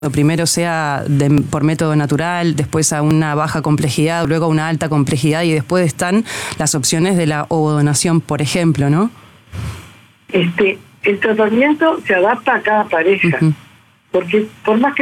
primero sea por método natural, después a una baja complejidad, luego a una alta complejidad y después están las opciones de la ovodonación, por ejemplo, ¿no? El tratamiento se adapta a cada pareja, porque por más que